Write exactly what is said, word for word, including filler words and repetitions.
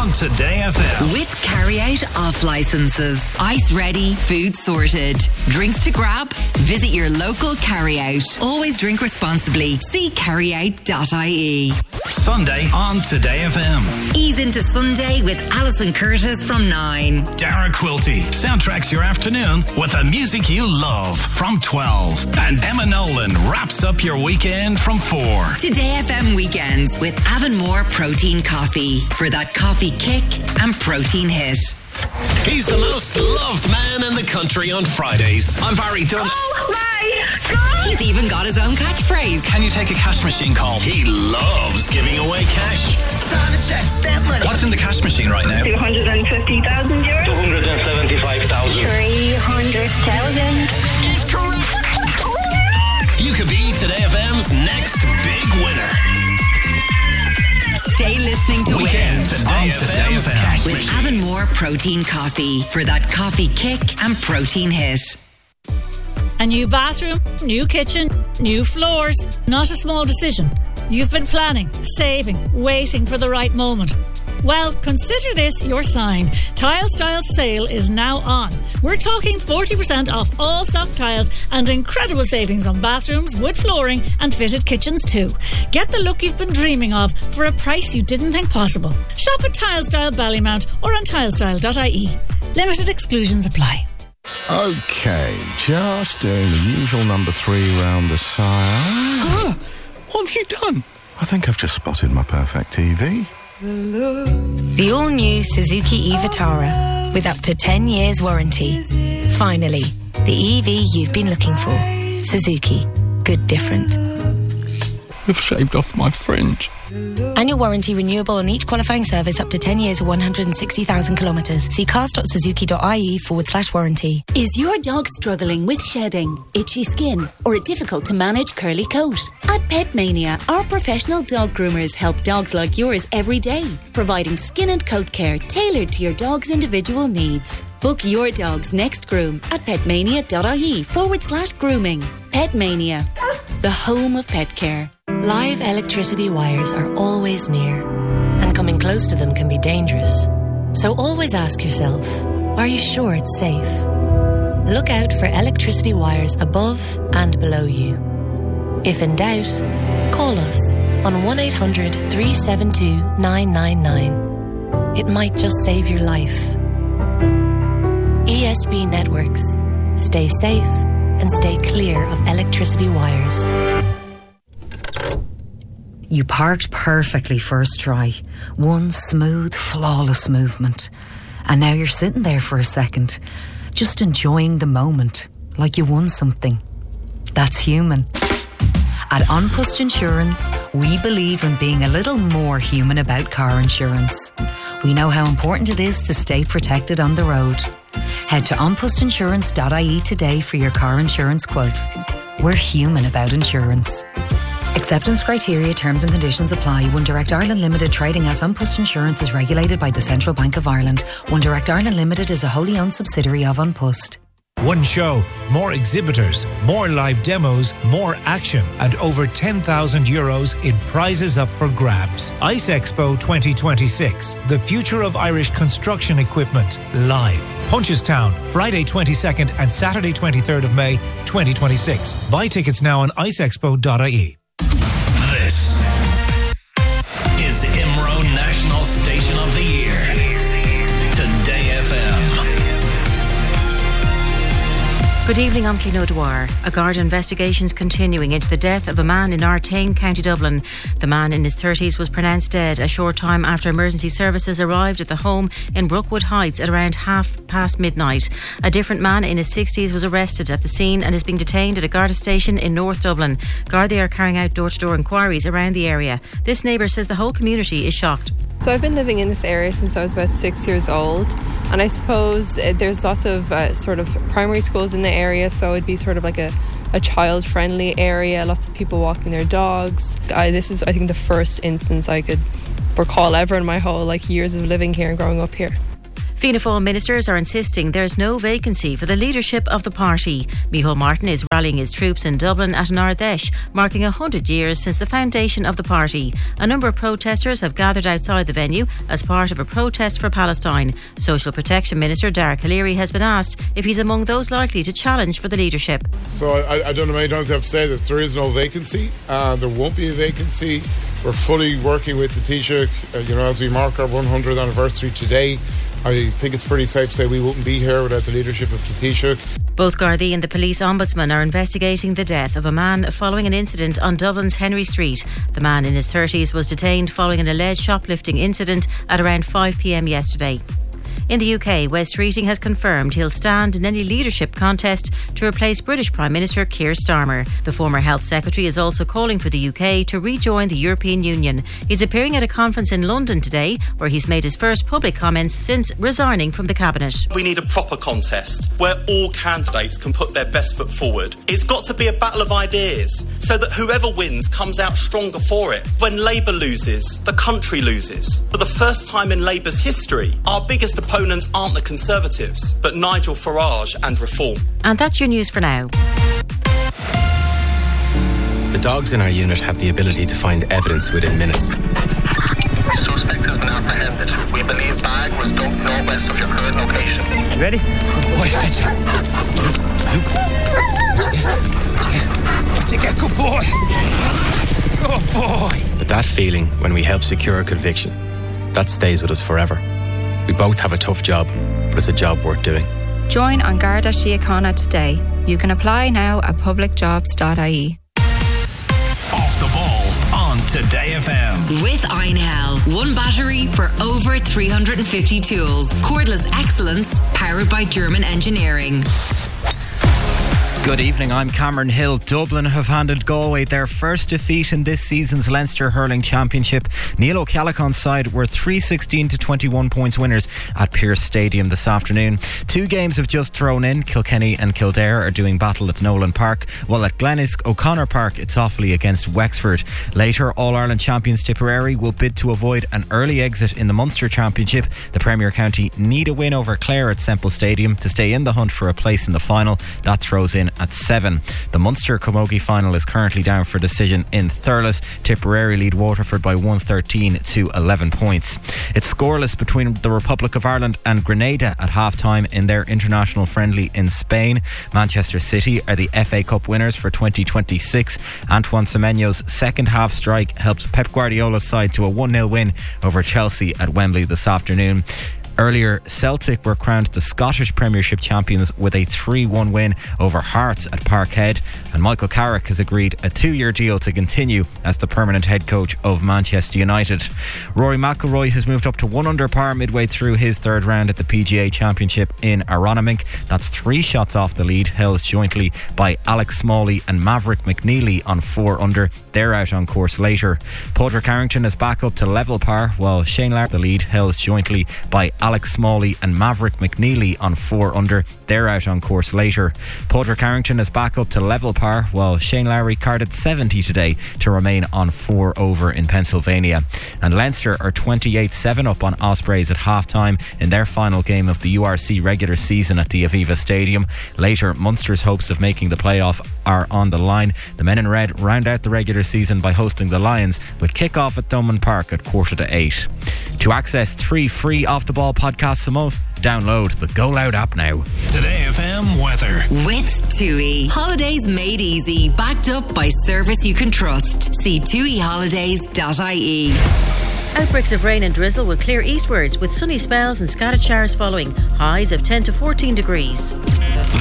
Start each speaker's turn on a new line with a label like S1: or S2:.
S1: on Today F M.
S2: With carry-out off licenses. Ice ready, food sorted. Drinks to grab? Visit your local carry-out. Always drink responsibly. See carryout dot I E.
S1: Sunday on Today F M.
S2: Ease into Sunday with Alison Curtis from nine.
S1: Dara Quilty soundtracks your afternoon with the music you love from twelve. And Emma Nolan wraps up your weekend from four.
S2: Today F M weekends with Avonmore Protein Coffee for that coffee kick and protein hit.
S3: He's the most loved man in the country on Fridays. I'm Barry Dunn.
S4: Oh my God!
S2: He's even got his own catchphrase.
S3: Can you take a cash machine call? He loves giving away cash.
S5: Time to check that money.
S3: What's in the cash machine right now?
S4: two hundred fifty thousand euros.
S6: two hundred seventy-five thousand.
S4: three hundred thousand.
S3: He's correct. You could be Today F M's next big winner.
S2: Stay listening to
S1: Weekends
S2: Win
S1: on Today F M.
S2: with Avonmore Protein Coffee for that coffee kick and protein hit.
S7: A new bathroom, new kitchen, new floors. Not a small decision. You've been planning, saving, waiting for the right moment. Well, consider this your sign. Tile Style sale is now on. We're talking forty percent off all stock tiles and incredible savings on bathrooms, wood flooring and fitted kitchens too. Get the look you've been dreaming of for a price you didn't think possible. Shop at Tile Style Ballymount or on tile style dot I E. Limited exclusions apply.
S8: Okay, just doing the usual number three round the side.
S9: Ah, what have you done?
S8: I think I've just spotted my perfect T V.
S10: The all-new Suzuki e-Vitara with up to ten years warranty. Finally, the E V you've been looking for. Suzuki. Good different.
S9: You've shaved off my fringe.
S10: Annual warranty renewable on each qualifying service up to ten years or one hundred sixty thousand kilometres. See cars dot suzuki dot I E forward slash warranty.
S11: Is your dog struggling with shedding, itchy skin, or a difficult to manage curly coat? At Petmania, our professional dog groomers help dogs like yours every day, providing skin and coat care tailored to your dog's individual needs. Book your dog's next groom at petmania dot I E forward slash grooming. Petmania, the home of pet care.
S10: Live electricity wires are always near, and coming close to them can be dangerous. So always ask yourself, are you sure it's safe? Look out for electricity wires above and below you. If in doubt, call us on one eight hundred three seven two nine nine nine. It might just save your life. E S B Networks. Stay safe and stay clear of electricity wires.
S12: You parked perfectly first try. One smooth, flawless movement. And now you're sitting there for a second, just enjoying the moment, like you won something. That's human. At An Post Insurance, we believe in being a little more human about car insurance. We know how important it is to stay protected on the road. Head to an post insurance dot I E today for your car insurance quote. We're human about insurance. Acceptance criteria, terms and conditions apply. One Direct Ireland Limited, trading as An Post Insurance, is regulated by the Central Bank of Ireland. One Direct Ireland Limited is a wholly owned subsidiary of An Post.
S13: One show, more exhibitors, more live demos, more action, and over ten thousand euros in prizes up for grabs. ICE Expo twenty twenty-six, the future of Irish construction equipment, live. Punchestown, Friday twenty-second and Saturday twenty-third of May twenty twenty-six. Buy tickets now on ice expo dot I E.
S1: This is IMRO National Station of the Year. Today F M.
S14: Good evening, I'm Pino Dwyer. A Garda investigations continuing into the death of a man in Artane, County Dublin. The man in his thirties was pronounced dead a short time after emergency services arrived at the home in Brookwood Heights at around half past midnight. A different man in his sixties was arrested at the scene and is being detained at a Garda station in North Dublin. Garda are carrying out door-to-door inquiries around the area. This neighbour says the whole community is shocked.
S15: So I've been living in this area since I was about six years old, and I suppose uh, there's lots of uh, sort of primary schools in the area, so it'd be sort of like a, a child-friendly area, lots of people walking their dogs. I, this is, I think, the first instance I could recall ever in my whole like years of living here and growing up here.
S14: Fianna Fáil ministers are insisting there is no vacancy for the leadership of the party. Micheál Martin is rallying his troops in Dublin at an Ardèche, marking one hundred years since the foundation of the party. A number of protesters have gathered outside the venue as part of a protest for Palestine. Social Protection Minister Derek O'Leary has been asked if he's among those likely to challenge for the leadership.
S16: So I, I don't know how many times I have to say this. There is no vacancy. Uh, there won't be a vacancy. We're fully working with the Taoiseach. Uh, you know, as we mark our one hundredth anniversary today, I think it's pretty safe to say we wouldn't be here without the leadership of the Taoiseach.
S14: Both Gardaí and the police ombudsman are investigating the death of a man following an incident on Dublin's Henry Street. The man in his thirties was detained following an alleged shoplifting incident at around five p.m. yesterday. In the U K, Wes Streeting has confirmed he'll stand in any leadership contest to replace British Prime Minister Keir Starmer. The former Health Secretary is also calling for the U K to rejoin the European Union. He's appearing at a conference in London today where he's made his first public comments since resigning from the Cabinet.
S17: We need a proper contest where all candidates can put their best foot forward. It's got to be a battle of ideas so that whoever wins comes out stronger for it. When Labour loses, the country loses. For the first time in Labour's history, our biggest opponents aren't the Conservatives, but Nigel Farage and Reform.
S14: And that's your news for now.
S3: The dogs in our unit have the ability to find evidence within minutes.
S6: The suspect has been apprehended. We believe bag was dumped northwest of your current location.
S3: You ready? Good boy, fetch it. Luke, Luke. Take it, good boy. Good boy. But that feeling when we help secure a conviction, that stays with us forever. We both have a tough job, but it's a job worth doing.
S18: Join An Garda Síochána today. You can apply now at public jobs dot I E.
S1: Off the ball on Today F M.
S2: With Einhell. One battery for over three hundred fifty tools. Cordless excellence powered by German engineering.
S19: Good evening, I'm Cameron Hill. Dublin have handed Galway their first defeat in this season's Leinster Hurling Championship. Neil O'Callaghan's side were three sixteen to twenty-one points winners at Pearse Stadium this afternoon. Two games have just thrown in. Kilkenny and Kildare are doing battle at Nolan Park, while at Glenisc O'Connor Park it's Offaly against Wexford. Later, All-Ireland champions Tipperary will bid to avoid an early exit in the Munster Championship. The Premier County need a win over Clare at Semple Stadium to stay in the hunt for a place in the final. That throws in at seven. The Munster Camogie final is currently down for decision in Thurles. Tipperary lead Waterford by one thirteen to eleven points. It's scoreless between the Republic of Ireland and Grenada at half-time in their international friendly in Spain. Manchester City are the F A Cup winners for twenty twenty-six. Antoine Semenyo's second half strike helped Pep Guardiola's side to a one nil win over Chelsea at Wembley this afternoon. Earlier, Celtic were crowned the Scottish Premiership champions with a three one win over Hearts at Parkhead, and Michael Carrick has agreed a two-year deal to continue as the permanent head coach of Manchester United. Rory McIlroy has moved up to one under par midway through his third round at the P G A Championship in Aronimink. That's three shots off the lead, held jointly by Alex Smalley and Maverick McNeely on four under. They're out on course later. Padraig Harrington is back up to level par, while Shane Lowry the lead, held jointly by Alex Smalley and Maverick McNeely on four under. They're out on course later. Padraig Harrington is back up to level par, while Shane Lowry carded seventy today to remain on four over in Pennsylvania. And Leinster are twenty-eight seven up on Ospreys at half-time in their final game of the U R C regular season at the Aviva Stadium. Later, Munster's hopes of making the playoff are on the line. The men in red round out the regular season by hosting the Lions with kick-off at Thomond Park at quarter to eight. To access three free off-the-ball podcasts a month, download the Go Loud app now.
S1: Today F M weather.
S2: With TUI. Holidays made easy. Backed up by service you can trust. See tui holidays dot I E.
S14: Outbreaks of rain and drizzle will clear eastwards with sunny spells and scattered showers following. Highs of ten to fourteen degrees.